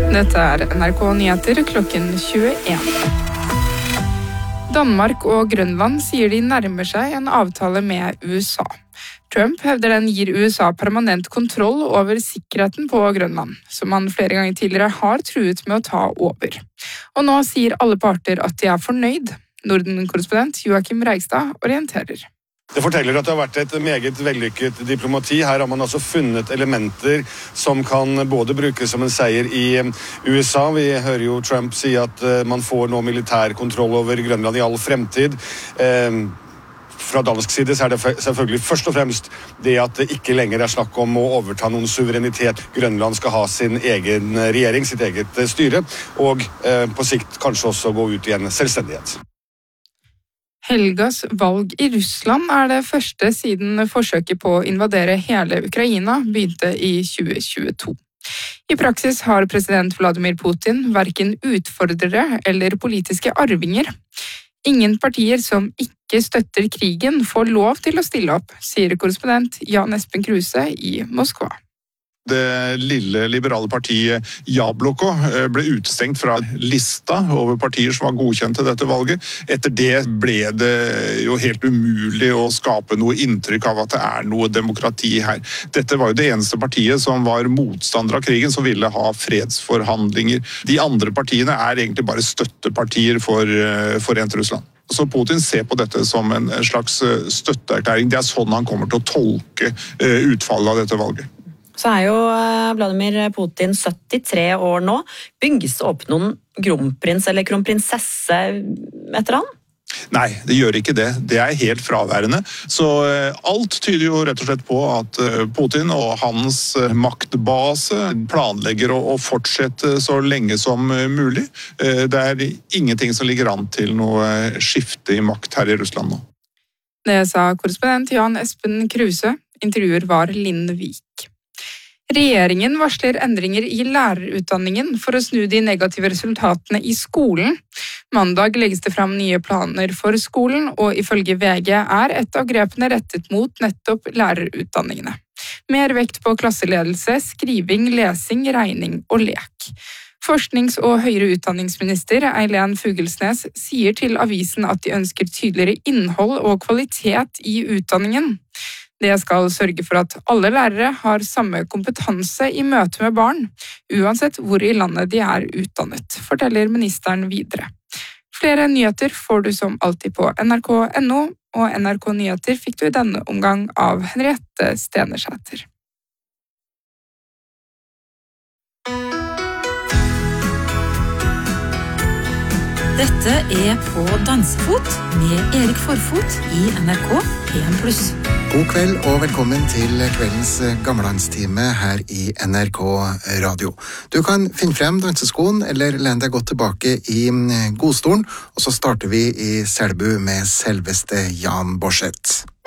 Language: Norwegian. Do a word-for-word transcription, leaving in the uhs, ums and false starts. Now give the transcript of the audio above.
Dette er N R K Nyheter klokken tjueen. Danmark og Grønland sier de nærmer seg en avtale med U S A. Trump hevder den gir U S A permanent kontroll over sikkerheten på Grønland, som han flere ganger tidligere har truet med å ta over. Og nå sier alle parter at de er fornøyd. Norden-korrespondent Joakim Reigstad orienterer. Det forteller at det har vært et meget vellykket diplomati. Her har man altså funnet elementer som kan både brukes som en seier i U S A. Vi hører jo Trump si at man får nå militær kontroll over Grønland i all fremtid. Eh, fra dansk side så er det selvfølgelig først og fremst det at det ikke lenger er snakk om å overta noen suverenitet. Grønland skal ha sin egen regjering, sitt eget styre, og eh, på sikt kanskje også gå ut i en selvstendighet. Helgas valg i Russland er det første siden forsøket på å invadere hele Ukraina begynte i tjue tjueto. I praksis har president Vladimir Putin hverken utfordrere eller politiske arvinger. Ingen partier som ikke støtter krigen får lov til å stille opp, sier korrespondent Jan Espen Kruse i Moskva. Det lille liberale partiet Jabloko ble utestengt fra lista over partier som var godkjent til dette valget. Etter det ble det jo helt umulig å skape noe inntrykk av at det er noe demokrati her. Dette var jo det eneste partiet som var motstander av krigen, som ville ha fredsforhandlinger. De andre partiene er egentlig bare støttepartier for Forent Russland. Så Putin ser på dette som en slags støtteerklæring. Det er sånn han kommer til å tolke utfallet av dette valget. Så er jo Vladimir Putin syttitre år nå. Bygges det opp noen kronprins eller kronprinsesse etter han? Nei, det gjør ikke det. Det er helt fraværende. Så alt tyder jo rett og slett på at Putin og hans maktbase planlegger å fortsette så lenge som mulig. Det er ingenting som ligger an til noe skifte i makt her i Russland nå. Det sa korrespondent Jan Espen Kruse. Intervjuer var Linn Vik. Regjeringen varsler endringer i lærerutdanningen for å snu de negative resultatene i skolen. Mandag legges det fram nye planer for skolen, og ifølge V G er et av grepene rettet mot nettopp lærerutdanningene. Mer vekt på klasseledelse, skriving, lesing, regning og lek. Forsknings- og høyere utdanningsminister Eileen Fugelsnes sier til avisen at de ønsker tydeligere innhold og kvalitet i utdanningen. Det skal sørge for at alle lærere har samme kompetanse i møte med barn, uansett hvor i landet de er utdannet, forteller ministeren videre. Flere nyheter får du som alltid på N R K punktum N O, og N R K Nyheter fikk du i denne omgang av Henriette Stenersæter. Dette er På dansefot med Erik Forfot i N R K P en pluss. God kveld og velkommen til kveldens gammelhandstime her i N R K Radio. Du kan finne frem danseskoen eller lene deg godt tilbake i godstolen, og så starter vi i Selbu med selveste Jan Borseth.